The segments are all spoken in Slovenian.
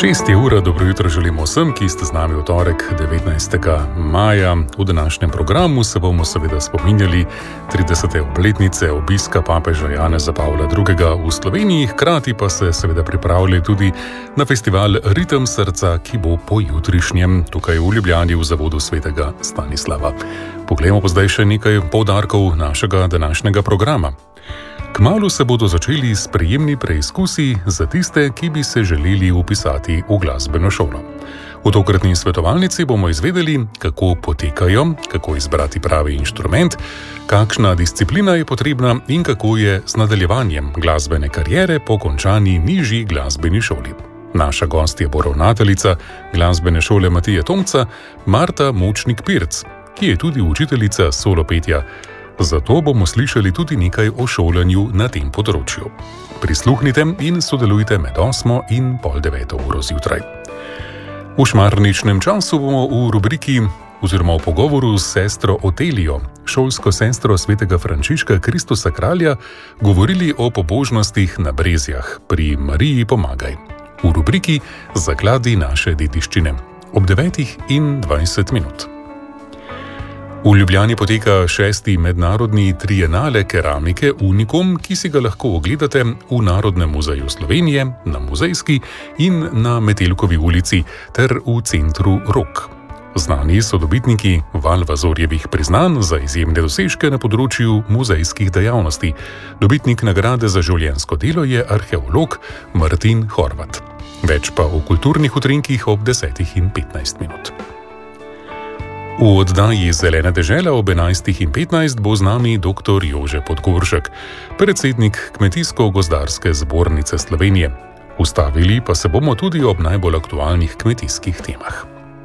6:00, dobro jutro želimo vsem, ki ste z nami v torek 19. maja. V današnjem programu se bomo seveda spominjali 30. obletnice obiska papeža Janeza Pavla II. V Sloveniji, hkrati pa se seveda pripravljali tudi na festival Ritem srca, ki bo pojutrišnjem tukaj v Ljubljani v zavodu svetega Stanislava. Poglejmo pa zdaj še nekaj poudarkov našega današnjega programa. Kmalu se bodo začeli sprejemni preizkusi za tiste, ki bi se želeli vpisati v glasbeno šolo. V tokratni svetovalnici bomo izvedeli, kako potekajo, kako izbrati pravi inštrument, kakšna disciplina je potrebna in kako je z nadaljevanjem glasbene kariere po končani nižji glasbeni šoli. Naša gostja bo ravnateljica glasbene šole Matije Tomca, Marta Močnik-Pirc, ki je tudi učiteljica solopetja. Zato bomo slišali tudi nekaj o šolanju na tem področju. Prisluhnite in sodelujte med 8 in pol 9 uro zjutraj. V šmarničnem času bomo v rubriki oziroma v pogovoru s sestro Otelijo, šolsko sestro svetega Frančiška Kristusa Kralja, govorili o pobožnostih na Brezjah pri Mariji Pomagaj. V rubriki Zakladi naše dediščine ob 9:20. V Ljubljani poteka 6. mednarodni trienale keramike Unikum, ki si ga lahko ogledate v Narodnem muzeju Slovenije, na Muzejski in na Metelkovi ulici ter v centru Rok. Znani so dobitniki Valvazorjevih priznanj za izjemne dosežke na področju muzejskih dejavnosti. Dobitnik nagrade za življenjsko delo je arheolog Martin Horvat. Več pa v kulturnih utrinkih ob 10:15. V oddaji Zelena dežela ob 11:15 bo z nami dr. Jože Podgoršek, predsednik Kmetijsko-gozdarske zbornice Slovenije. Ustavili pa se bomo tudi ob najbolj aktualnih kmetijskih temah.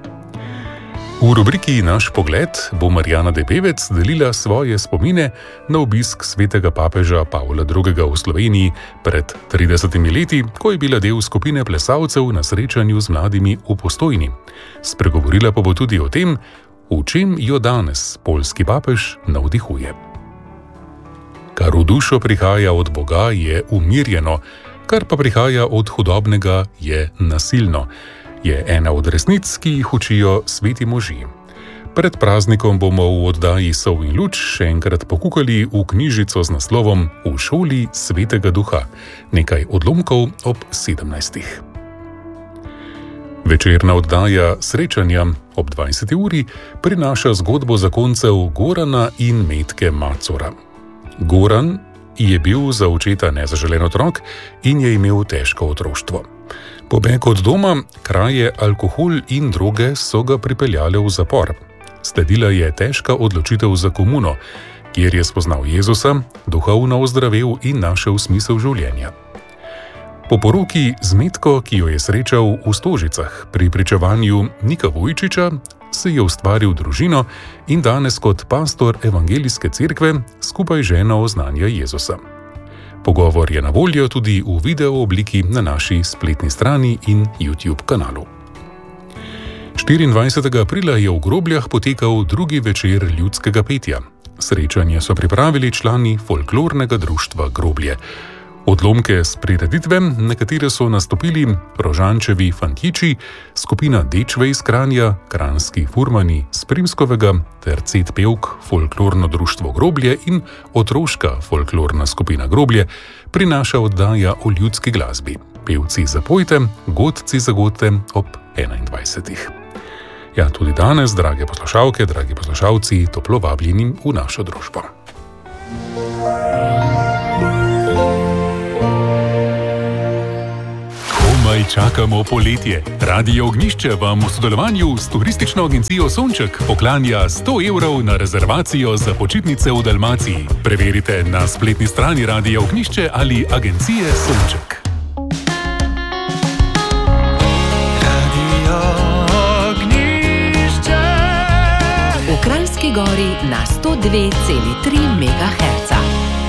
V rubriki Naš pogled bo Marjana Debevec delila svoje spomine na obisk svetega papeža Pavla II. V Sloveniji pred 30 leti, ko je bila del skupine plesalcev na srečanju z mladimi v Postojni. Spregovorila pa bo tudi o tem, v čem jo danes poljski papež navdihuje. Kar v dušo prihaja od Boga, je umirjeno, kar pa prihaja od hudobnega, je nasilno, je ena od resnic, ki jih učijo sveti možje. Pred praznikom bomo v oddaji Sol in luč še enkrat pokukali v knjižico z naslovom V šoli svetega duha, nekaj odlomkov ob 17. Večerna oddaja Srečanja ob 20. uri prinaša zgodbo zakoncev Gorana in Metke Macora. Goran je bil za očeta nezaželen otrok in je imel težko otroštvo. Pobeg od doma, kraje, alkohol in droge so ga pripeljale v zapor. Sledila je težka odločitev za komuno, kjer je spoznal Jezusa, duhovno ozdravel in našel smisel življenja. Po poroki z Metko, ki jo je srečal v Stožicah pri pričevanju Nika Vujčiča, se je ustvaril družino in danes kot pastor evangelijske cerkve skupaj z ženo oznanja Jezusa. Pogovor je na voljo tudi v video obliki na naši spletni strani in YouTube kanalu. 24. aprila je v Grobljah potekal drugi večer ljudskega petja. Srečanje so pripravili člani folklornega društva Groblje. Odlomke s prireditve, na katere so nastopili Rožančevi fantiči, skupina Dečve iz Kranja, Kranjski furmani z Primskovega ter Cet pevk folklorno društvo Groblje in otroška folklorna skupina Groblje, prinaša oddaja o ljudski glasbi. Pevci zapojte, godci zagodte ob 21. Ja, tudi danes, drage poslušalke, dragi poslušalci, toplo vabljeni v našo družbo. Čakamo poletje. Radio Ognjišče vam v sodelovanju s turistično agencijo Sonček poklanja 100 € na rezervacijo za počitnice v Dalmaciji. Preverite na spletni strani Radio Ognjišče ali agencije Sonček. Radio Ognjišče. V Kranjski Gori na 102,3 MHz.